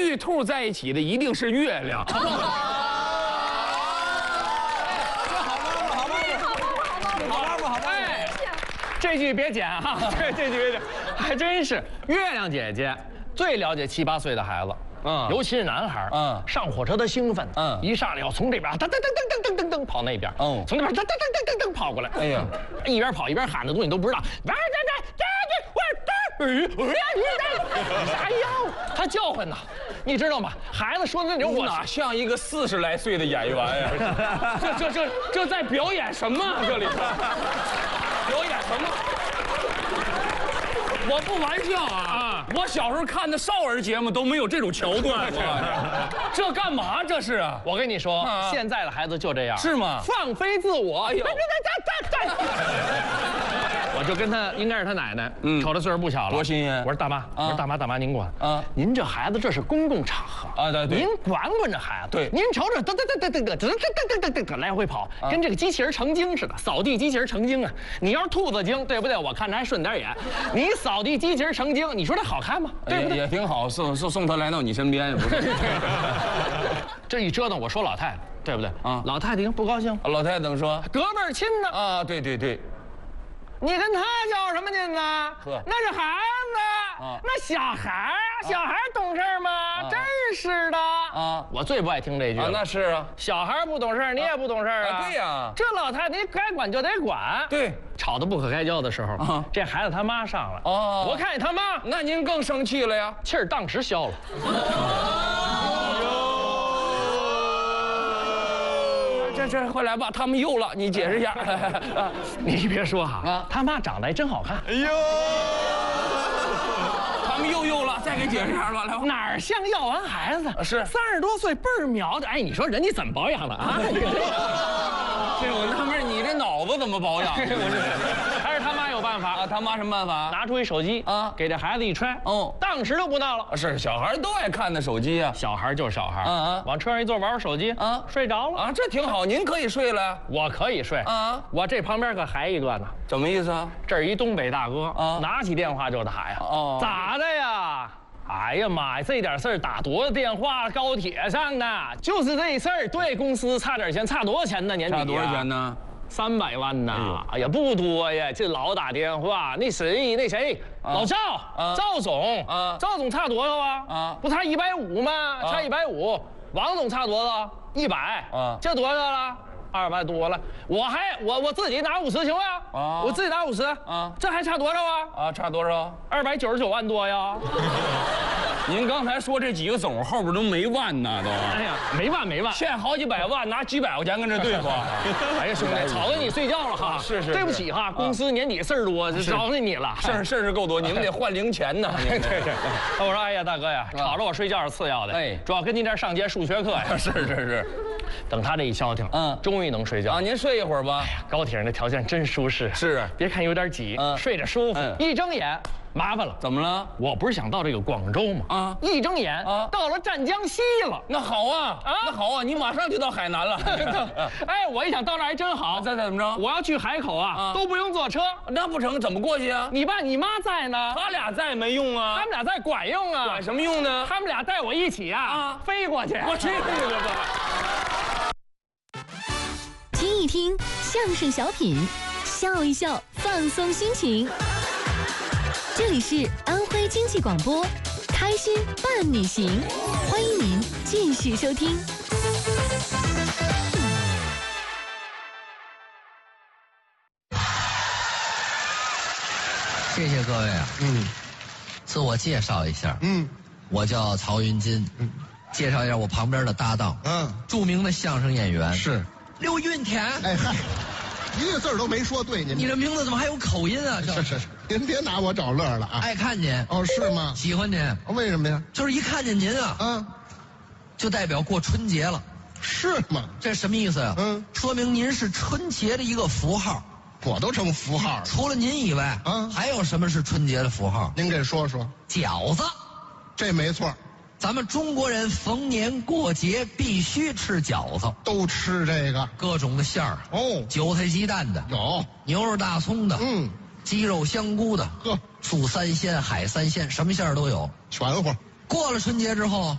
玉兔在一起的一定是月亮。 哎，这句别剪哈，这句别剪，还真是月亮姐姐最了解7、8岁的孩子。尤其是男孩上火车的兴奋，一上来要从这边噔噔噔噔噔噔噔噔跑那边，从那边噔噔噔噔噔跑过来，哎呀，一边跑一边喊的东西你都不知道，啥呀？他叫唤呐，你知道吗？孩子说的那种， 我哪像一个40来岁的演员呀？这在表演什么？这里表演什么？我不玩笑啊！我小时候看的少儿节目都没有这种桥段，这干嘛？这是啊！ 我跟你说，现在的孩子就这样， 是吗？ 放飞自我。哎呦！我就跟他，应该是他奶奶，瞅他岁数不小了， 多新鲜！ 我说大妈，我说大妈您管啊！您这孩子这是公共场合啊，对， 您管这孩子。 对， 您瞅瞅，噔来回跑，跟这个机器人成精似的，扫地机器人成精啊！你要是兔子精，对不对？我看着还顺点眼。你扫地机器人成精，你说它好看吗？对不对？ 也挺好，送他来到你身边，不是？ 这一折腾，我说老太太，对不对？啊，老太太不高兴。 老太太怎么说？ 隔辈儿亲呢？ 啊，对。 你跟他较什么劲呢？那是孩子，那小孩啊，小孩懂事吗？真是的啊！我最不爱听这句了。 那是啊， 小孩不懂事，你也不懂事啊。 对呀， 这老太太你该管就得管。 对， 吵得不可开交的时候，这孩子他妈上了。哦，我看见他妈， 那您更生气了呀？ 气儿当时消了。 这快来吧，他们又了，你解释一下。 你别说哈，他妈长得还真好看。哎呦， 他们又了，再给解释一下吧，来吧。 哪儿像要完孩子？ 是 30多岁倍儿苗的。哎，你说人家怎么保养的啊？ 这我纳闷，你这脑子怎么保养？ 还是他妈有办法啊？他妈什么办法？ 拿出一手机啊，给这孩子一揣，当时就不闹了。 是小孩都爱看那手机啊， 小孩就是小孩，往车上一坐玩手机啊，睡着了啊，这挺好。您可以睡了， 我可以睡啊，我这旁边可还一个呢。 怎么意思啊？ 这儿一东北大哥啊，拿起电话就打呀，咋的呀？哎呀妈呀，这点事儿打多少电话？高铁上呢？就是这事儿，对公司差点钱，差多少钱呢？年底差多少钱呢 ？300万呐！哎呀，不多呀，这老打电话。那谁，老赵，赵总，赵总差多少啊？不差150吗？差150。王总差多少？100。这多少了？200多了。我自己拿50行吗？我自己拿50。这还差多少啊？ 差多少 ？299万多呀。 您刚才说这几个总后边都没万呢，都。 哎呀，没万， 欠好几百万，拿几百块钱跟这对付。 哎呀，兄弟，吵得你睡觉了哈。 是， 对不起哈，公司年底事儿多，招着你了。 事儿够多，你们得换零钱呢。 对。我说，哎呀，大哥呀，吵着我睡觉是次要的，主要跟您这儿上节数学课呀。 是。 等他这一消停，终于能睡觉啊。您睡一会儿吧。 哎呀，高铁上的条件真舒适。 是， 别看有点挤，睡着舒服。一睁眼。麻烦了， 怎么了？ 我不是想到这个广州吗？一睁眼到了湛江西了。 那好啊，那好啊，你马上就到海南了。 哎，我一想到那还真好。 再怎么着？ 我要去海口啊，都不用坐车。 那不成，怎么过去啊？ 你爸你妈在呢， 他俩在没用啊。 他们俩在管用啊。 管什么用呢？ 他们俩带我一起啊，飞过去。 我去你的吧！ 听一听相声小品，笑一笑，放松心情。这里是安徽经济广播，开心伴你行，欢迎您继续收听。 谢谢各位啊，自我介绍一下，我叫曹云金，介绍一下我旁边的搭档，著名的相声演员是刘运田。 哎嗨，一个字都没说对， 你这名字怎么还有口音啊？ 是，您别拿我找乐了啊！ 爱看您哦，是吗？ 喜欢您， 为什么呀？ 就是一看见您啊，就代表过春节了， 是吗？ 这什么意思呀？说明您是春节的一个符号。 我都成符号了。 除了您以外，还有什么是春节的符号？ 您给说说。 饺子， 这没错。 咱们中国人逢年过节必须吃饺子， 都吃这个各种的馅儿韭菜鸡蛋的有， 牛肉大葱的，鸡肉香菇的，素三鲜、海三鲜，什么馅儿都有， 全乎。 过了春节之后。